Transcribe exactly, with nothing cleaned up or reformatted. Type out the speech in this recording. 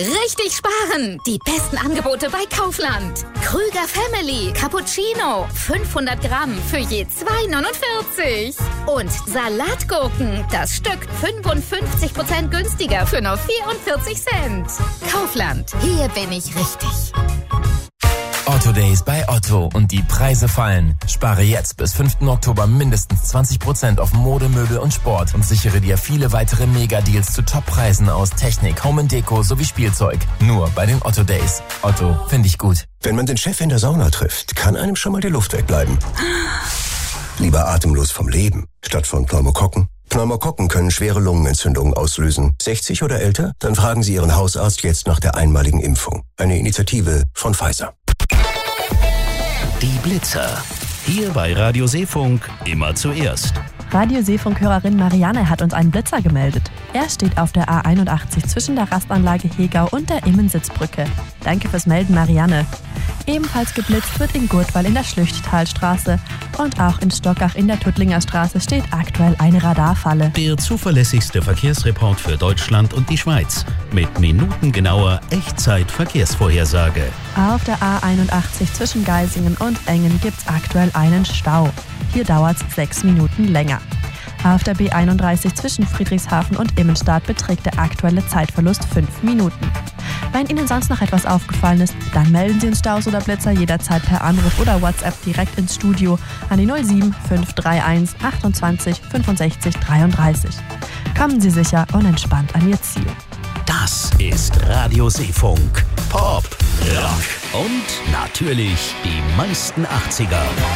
Richtig sparen! Die besten Angebote bei Kaufland. Krüger Family Cappuccino. fünfhundert Gramm für je zwei neunundvierzig. Und Salatgurken. Das Stück fünfundfünfzig Prozent günstiger für nur vierundvierzig Cent. Kaufland. Hier bin ich richtig. Otto Days bei Otto und die Preise fallen. Spare jetzt bis fünften Oktober mindestens zwanzig Prozent auf Mode, Möbel und Sport und sichere dir viele weitere Mega-Deals zu Top-Preisen aus Technik, Home and Deko sowie Spielzeug. Nur bei den Otto Days. Otto, finde ich gut. Wenn man den Chef in der Sauna trifft, kann einem schon mal die Luft wegbleiben. Lieber atemlos vom Leben, statt von Pneumokokken. Pneumokokken können schwere Lungenentzündungen auslösen. sechzig oder älter? Dann fragen Sie Ihren Hausarzt jetzt nach der einmaligen Impfung. Eine Initiative von Pfizer. Die Blitzer. Hier bei Radio Seefunk immer zuerst. Radio Seefunk-Hörerin Marianne hat uns einen Blitzer gemeldet. Er steht auf der A einundachtzig zwischen der Rastanlage Hegau und der Immensitzbrücke. Danke fürs Melden, Marianne. Ebenfalls geblitzt wird in Gurtwall in der Schlüchttalstraße. Und auch in Stockach in der Tuttlinger Straße steht aktuell eine Radarfalle. Der zuverlässigste Verkehrsreport für Deutschland und die Schweiz. Mit minutengenauer Echtzeit-Verkehrsvorhersage. Auf der A einundachtzig zwischen Geisingen und Engen gibt's aktuell einen Stau. Hier dauert's sechs Minuten länger. Auf der B einunddreißig zwischen Friedrichshafen und Immenstadt beträgt der aktuelle Zeitverlust fünf Minuten. Wenn Ihnen sonst noch etwas aufgefallen ist, dann melden Sie uns Staus oder Blitzer jederzeit per Anruf oder WhatsApp direkt ins Studio an die null sieben fünf drei eins achtundzwanzig fünfundsechzig dreiunddreißig. Kommen Sie sicher und entspannt an Ihr Ziel. Das ist Radio Seefunk. Pop, Rock und natürlich die meisten achtziger.